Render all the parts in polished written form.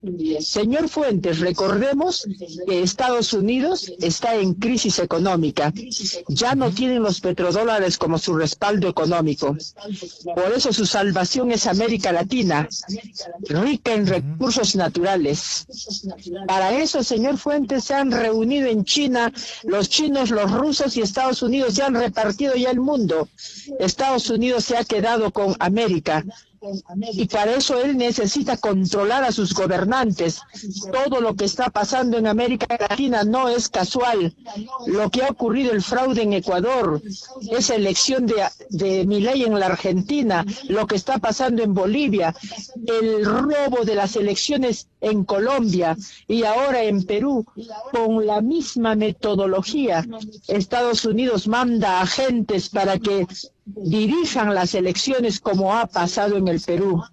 Señor Fuentes, recordemos que Estados Unidos está en crisis económica. Ya no tienen los petrodólares como su respaldo económico. Por eso su salvación es América Latina, rica en recursos naturales. Para eso, señor Fuentes, se han reunido en China los chinos, los rusos y Estados Unidos. Se han repartido ya el mundo. Estados Unidos se ha quedado con América. Y para eso él necesita controlar a sus gobernantes. Todo lo que está pasando en América Latina no es casual. Lo que ha ocurrido, el fraude en Ecuador, esa elección de Milei en la Argentina, lo que está pasando en Bolivia, el robo de las elecciones en Colombia y ahora en Perú, con la misma metodología. Estados Unidos manda agentes para que dirijan las elecciones como ha pasado en el Perú.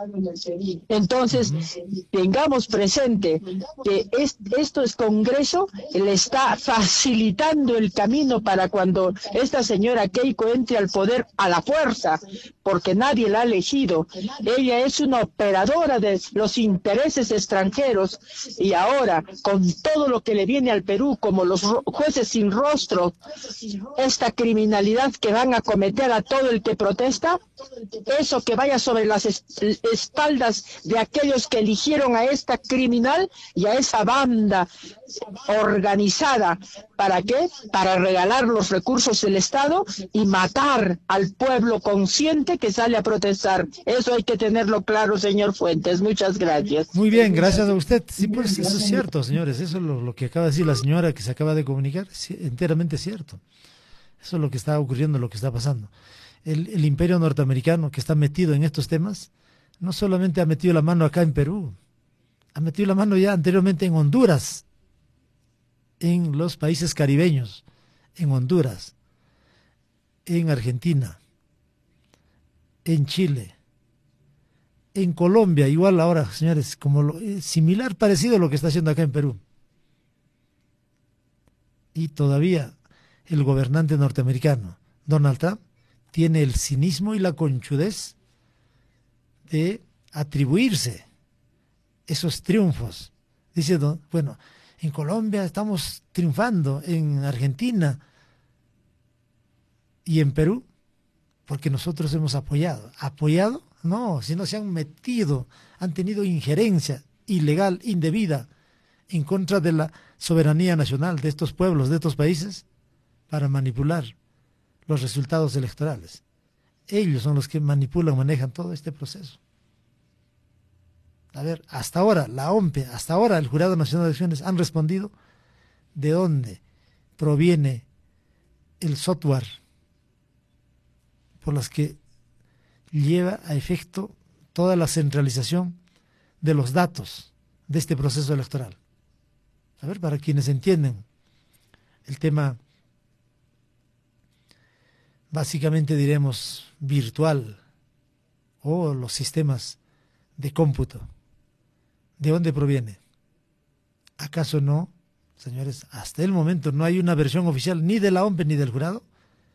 Entonces, tengamos presente que esto es Congreso, le está facilitando el camino para cuando esta señora Keiko entre al poder a la fuerza, porque nadie la ha elegido. Ella es una operadora de los intereses extranjeros y ahora, con todo lo que le viene al Perú, como los jueces sin rostro, esta criminalidad que van a cometer a todo el que protesta, eso que vaya sobre las espaldas de aquellos que eligieron a esta criminal y a esa banda organizada. ¿Para qué? Para regalar los recursos del Estado y matar al pueblo consciente que sale a protestar. Eso hay que tenerlo claro, señor Fuentes. Muchas gracias. Muy bien, gracias a usted. Sí, pues eso es cierto, señores. Eso es lo que acaba de decir la señora que se acaba de comunicar. Es enteramente cierto. Eso es lo que está ocurriendo, lo que está pasando. El imperio norteamericano que está metido en estos temas, no solamente ha metido la mano acá en Perú, ha metido la mano ya anteriormente en Honduras, en los países caribeños, en Honduras, en Argentina, en Chile, en Colombia, igual ahora, señores, como similar, parecido a lo que está haciendo acá en Perú. Y todavía el gobernante norteamericano, Donald Trump, tiene el cinismo y la conchudez de atribuirse esos triunfos. Dice, bueno, en Colombia estamos triunfando, en Argentina y en Perú, porque nosotros hemos apoyado. ¿Apoyado? No, sino se han metido, han tenido injerencia ilegal, indebida, en contra de la soberanía nacional de estos pueblos, de estos países, para manipular los resultados electorales. Ellos son los que manipulan, manejan todo este proceso. A ver, hasta ahora, la OMPE, hasta ahora el Jurado Nacional de Elecciones han respondido de dónde proviene el software por las que lleva a efecto toda la centralización de los datos de este proceso electoral. A ver, para quienes entienden el tema, básicamente diremos virtual, o los sistemas de cómputo, ¿de dónde proviene? ¿Acaso no, señores? Hasta el momento no hay una versión oficial ni de la OMPE ni del jurado.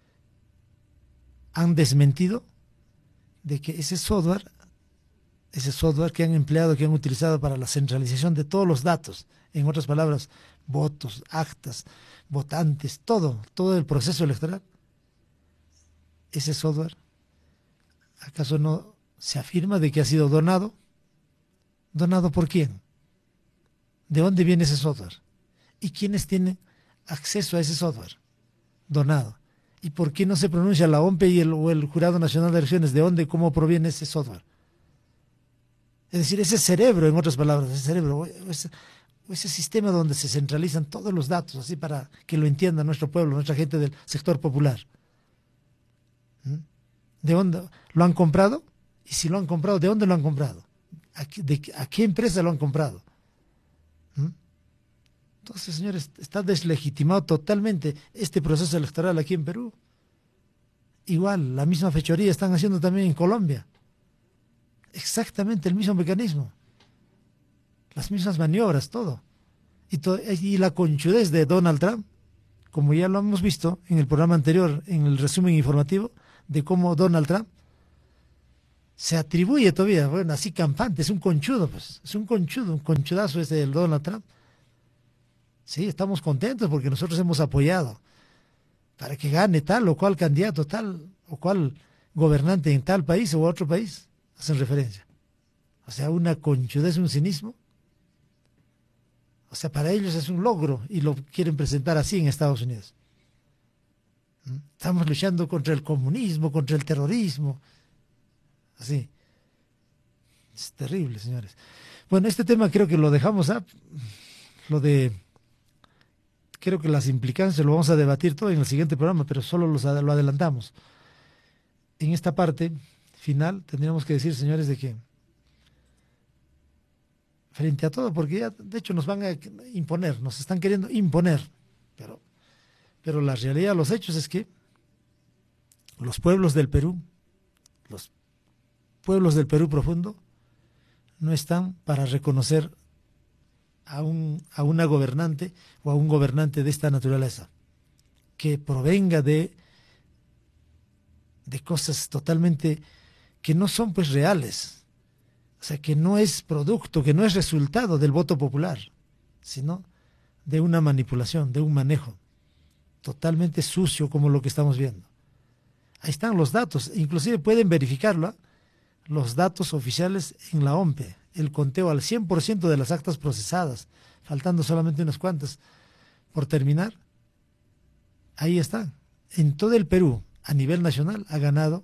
Han desmentido de que ese software que han empleado, que han utilizado para la centralización de todos los datos, en otras palabras, votos, actas, votantes, todo el proceso electoral, ese software, ¿acaso no se afirma de que ha sido donado? ¿Donado por quién? ¿De dónde viene ese software? ¿Y quiénes tienen acceso a ese software? Donado. ¿Y por qué no se pronuncia la OMPE o el Jurado Nacional de Elecciones de dónde, cómo proviene ese software? Es decir, ese cerebro, en otras palabras, ese cerebro, ese sistema donde se centralizan todos los datos, así para que lo entienda nuestro pueblo, nuestra gente del sector popular. ¿De dónde lo han comprado? Y si lo han comprado, ¿de dónde lo han comprado? ¿A qué empresa lo han comprado? Entonces, señores, está deslegitimado totalmente este proceso electoral aquí en Perú. Igual, la misma fechoría están haciendo también en Colombia. Exactamente el mismo mecanismo. Las mismas maniobras, todo. Y la conchudez de Donald Trump, como ya lo hemos visto en el programa anterior, en el resumen informativo, de cómo Donald Trump se atribuye todavía, bueno, así campante, es un conchudo, pues, es un conchudazo ese del Donald Trump. Sí, estamos contentos porque nosotros hemos apoyado para que gane tal o cual candidato, tal o cual gobernante en tal país o otro país, hacen referencia. O sea, una conchudez, un cinismo. O sea, para ellos es un logro y lo quieren presentar así en Estados Unidos. Estamos luchando contra el comunismo, contra el terrorismo. Así. Es terrible, señores. Bueno, este tema creo que lo dejamos creo que las implicancias lo vamos a debatir todo en el siguiente programa, pero solo lo adelantamos. En esta parte final tendríamos que decir, señores, de que frente a todo, porque ya de hecho nos van a imponer, nos están queriendo imponer, pero la realidad, los hechos es que los pueblos del Perú profundo, no están para reconocer a una gobernante o a un gobernante de esta naturaleza, que provenga de cosas totalmente que no son pues reales, o sea, que no es producto, que no es resultado del voto popular, sino de una manipulación, de un manejo totalmente sucio como lo que estamos viendo. Ahí están los datos, inclusive pueden verificarlo, los datos oficiales en la OMPE, el conteo al 100% de las actas procesadas, faltando solamente unas cuantas por terminar. Ahí están. En todo el Perú, a nivel nacional, ha ganado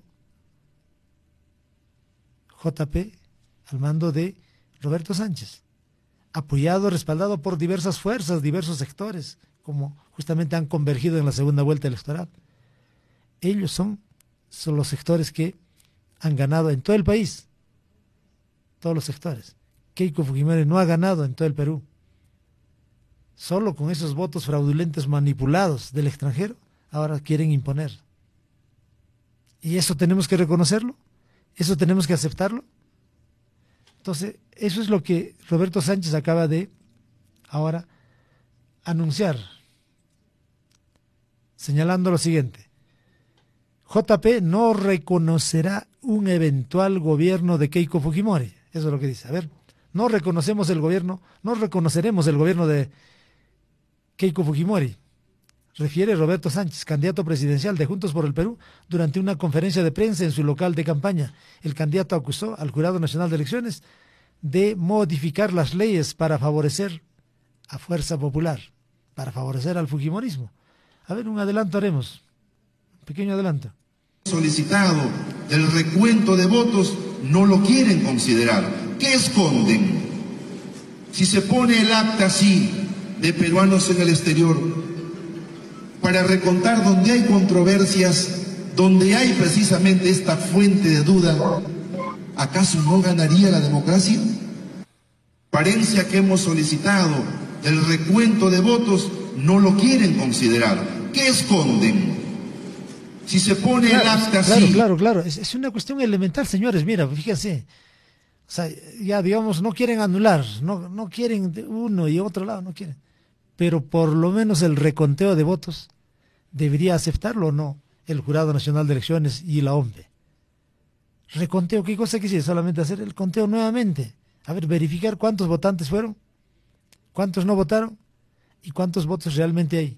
JP al mando de Roberto Sánchez, apoyado, respaldado por diversas fuerzas, diversos sectores, como justamente han convergido en la segunda vuelta electoral. Ellos son los sectores que han ganado en todo el país, todos los sectores. Keiko Fujimori no ha ganado en todo el Perú. Solo con esos votos fraudulentos manipulados del extranjero, ahora quieren imponer. Y eso tenemos que reconocerlo, eso tenemos que aceptarlo. Entonces, eso es lo que Roberto Sánchez acaba de ahora anunciar, señalando lo siguiente: JP no reconocerá un eventual gobierno de Keiko Fujimori. Eso es lo que dice. A ver, no reconoceremos el gobierno de Keiko Fujimori, refiere Roberto Sánchez, candidato presidencial de Juntos por el Perú, durante una conferencia de prensa en su local de campaña. El candidato acusó al Jurado Nacional de Elecciones de modificar las leyes para favorecer a Fuerza Popular, para favorecer al fujimorismo. A ver, un adelanto haremos, un pequeño adelanto. Solicitado del recuento de votos no lo quieren considerar. ¿Qué esconden? Si se pone el acta así de peruanos en el exterior para recontar donde hay controversias, donde hay precisamente esta fuente de duda, ¿acaso no ganaría la democracia? Parencia que hemos solicitado del recuento de votos no lo quieren considerar. ¿Qué esconden? Si se pone el acta así. Claro. Es una cuestión elemental, señores. Mira, fíjense. O sea, ya digamos, no quieren anular, no quieren de uno y otro lado, no quieren. Pero por lo menos el reconteo de votos debería aceptarlo o no el Jurado Nacional de Elecciones y la OMPE. Reconteo, ¿qué cosa quisiera? Solamente hacer el conteo nuevamente. A ver, verificar cuántos votantes fueron, cuántos no votaron y cuántos votos realmente hay.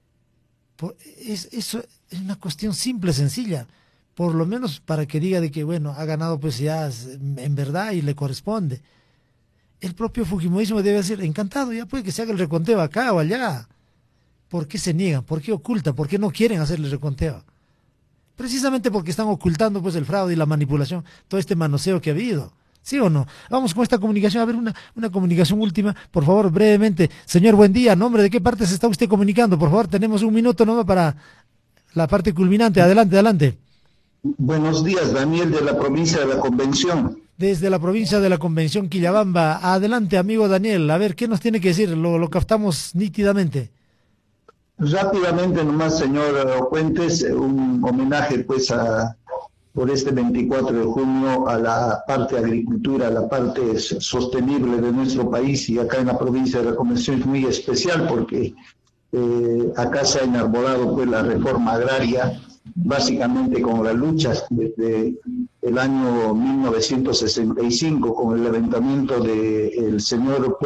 Eso es una cuestión simple, sencilla, por lo menos para que diga de que, bueno, ha ganado pues ya en verdad y le corresponde. El propio fujimorismo debe decir, encantado, ya puede que se haga el reconteo acá o allá. ¿Por qué se niegan? ¿Por qué ocultan? ¿Por qué no quieren hacer el reconteo? Precisamente porque están ocultando pues el fraude y la manipulación, todo este manoseo que ha habido. ¿Sí o no? Vamos con esta comunicación, a ver una comunicación última, por favor, brevemente. Señor, buen día, ¿nombre de qué parte se está usted comunicando? Por favor, tenemos un minuto nomás para la parte culminante. Adelante. Buenos días, Daniel, de la provincia de la Convención. Desde la provincia de la Convención, Quillabamba. Adelante, amigo Daniel, a ver, ¿qué nos tiene que decir? Lo captamos nítidamente. Rápidamente nomás, señor Fuentes, un homenaje pues por este 24 de junio a la parte agricultura, a la parte sostenible de nuestro país, y acá en la provincia de la Convención es muy especial porque acá se ha enarbolado pues la reforma agraria básicamente con las luchas desde el año 1965, con el levantamiento del señor